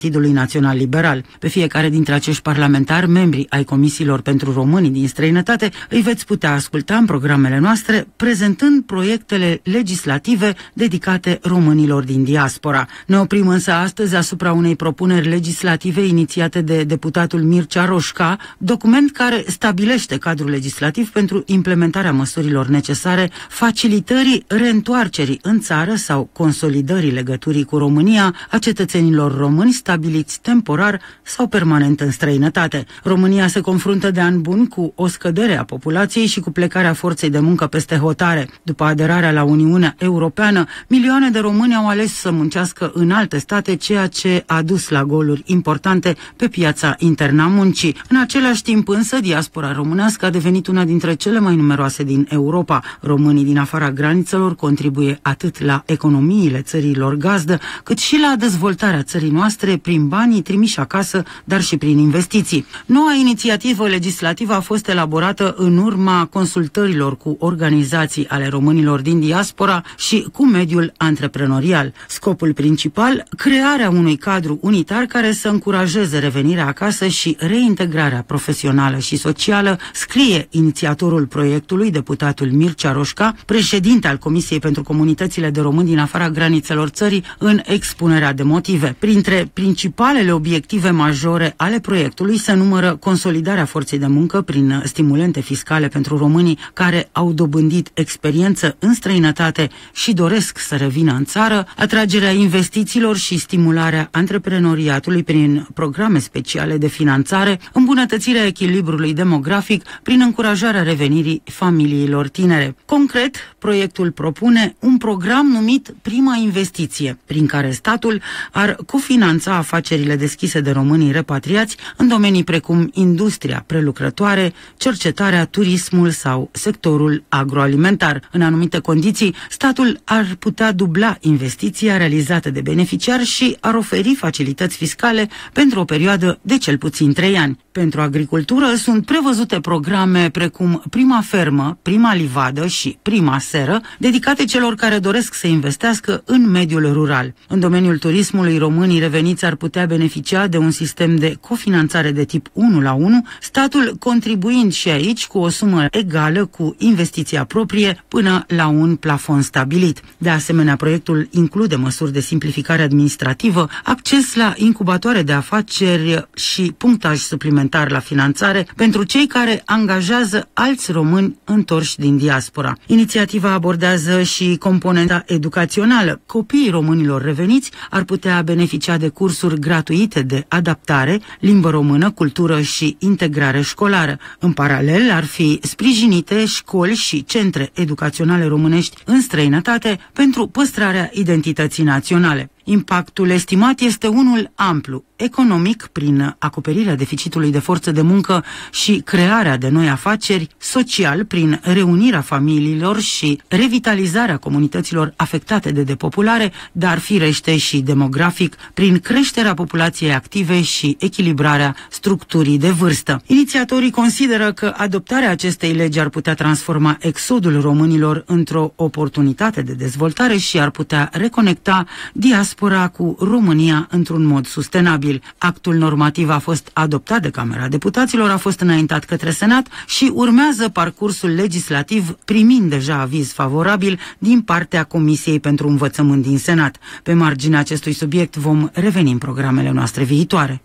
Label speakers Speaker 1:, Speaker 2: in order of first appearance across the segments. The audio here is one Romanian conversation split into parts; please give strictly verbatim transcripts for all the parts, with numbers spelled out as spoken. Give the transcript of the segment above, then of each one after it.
Speaker 1: Partidului Național Liberal. Pe fiecare dintre acești parlamentari, membri ai comisiilor pentru românii din străinătate, îi veți putea asculta în programele noastre, prezentând proiectele legislative dedicate românilor din diaspora. Ne oprim însă astăzi asupra unei propuneri legislative inițiate de deputatul Mircea Roșca, document care stabilește cadrul legislativ pentru implementarea măsurilor necesare facilitării reîntoarcerii în țară sau consolidării legăturii cu România a cetățenilor români stabiliți temporar sau permanent în străinătate. România se confruntă de ani buni cu o scădere a populației și cu plecarea forței de muncă peste hotare. După aderarea la Uniunea Europeană, milioane de români au ales să muncească în alte state, ceea ce a dus la goluri importante pe piața internă a muncii. În același timp însă, diaspora românească a devenit una dintre cele mai numeroase din Europa. Românii din afara granițelor contribuie atât la economiile țărilor gazdă, cât și la dezvoltarea țării noastre prin banii trimiși acasă, dar și prin investiții. Noua inițiativă legislativă a fost elaborată în urma consultărilor cu organizații ale românilor din diaspora și cu mediul antreprenorial. Scopul principal, crearea unui cadru unitar care să încurajeze revenirea acasă și reintegrarea profesională și socială, scrie inițiatorul proiectului, deputatul Mircea Roșca, președinte al Comisiei pentru Comunitățile de Români din afara granițelor țării, în expunerea de motive. Printre principalele obiective majore ale proiectului se numără consolidarea forței de muncă prin stimulente fiscale pentru românii care au dobândit experiență în străinătate și doresc să revină în țară, atragerea investițiilor și stimularea antreprenoriatului prin programe speciale de finanțare, îmbunătățirea echilibrului demografic prin încurajarea revenirii familiilor tinere. Concret, proiectul propune un program numit Prima Investiție, prin care statul ar cofinanța afacerile deschise de românii repatriați în domenii precum industria prelucrătoare, cercetarea, turismul sau sectorul agroalimentar. În anumite condiții, statul ar putea dubla investiția realizată de beneficiar și ar oferi facilități fiscale pentru o perioadă de cel puțin trei ani. Pentru agricultură sunt prevăzute programe precum Prima Fermă, Prima Livadă și Prima Seră, dedicate celor care doresc să investească în mediul rural. În domeniul turismului, românii reveniți ar putea beneficia de un sistem de cofinanțare de tip unu la unu, statul contribuind și aici cu o sumă egală cu investiția proprie până la un plafon stabilit. De asemenea, proiectul include măsuri de simplificare administrativă, acces la incubatoare de afaceri și punctaj suplimentar la finanțare pentru cei care angajează alți români întorși din diaspora. Inițiativa abordează și componenta educațională. Copiii românilor reveniți ar putea beneficia de cursuri gratuite de adaptare, limbă română, cultură și integrare școlară. În paralel, ar fi sprijinite școli și centre educaționale românești în străinătate pentru păstrarea identității naționale. Impactul estimat este unul amplu, economic, prin acoperirea deficitului de forță de muncă și crearea de noi afaceri, social, prin reunirea familiilor și revitalizarea comunităților afectate de depopulare, dar firește și demografic, prin creșterea populației active și echilibrarea structurii de vârstă. Inițiatorii consideră că adoptarea acestei legi ar putea transforma exodul românilor într-o oportunitate de dezvoltare și ar putea reconecta diaspora cu România într-un mod sustenabil. Actul normativ a fost adoptat de Camera Deputaților, a fost înaintat către Senat și urmează parcursul legislativ, primind deja aviz favorabil din partea Comisiei pentru Învățământ din Senat. Pe marginea acestui subiect vom reveni în programele noastre viitoare.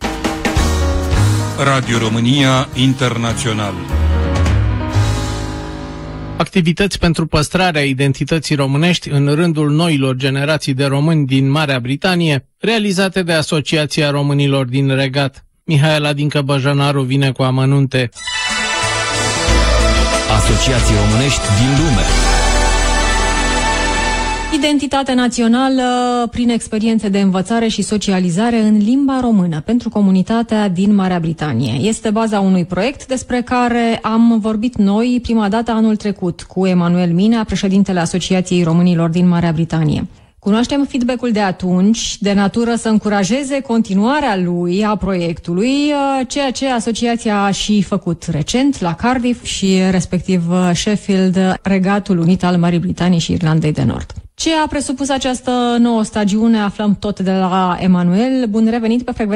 Speaker 2: Radio România Internațional.
Speaker 3: Activități pentru păstrarea identității românești în rândul noilor generații de români din Marea Britanie, realizate de Asociația Românilor din Regat. Mihaela Dincă Băjănaru vine cu amănunte.
Speaker 4: Asociații românești din lume.
Speaker 5: Identitate națională prin experiențe de învățare și socializare în limba română pentru comunitatea din Marea Britanie. Este baza unui proiect despre care am vorbit noi prima dată anul trecut cu Emanuel Minea, președintele Asociației Românilor din Marea Britanie. Cunoaștem feedback-ul de atunci, de natură să încurajeze continuarea lui, a proiectului, ceea ce asociația a și făcut recent la Cardiff și respectiv Sheffield, Regatul Unit al Marii Britanii și Irlandei de Nord. Ce a presupus această nouă stagiune aflăm tot de la Emanuel. Bun revenit pe frecvența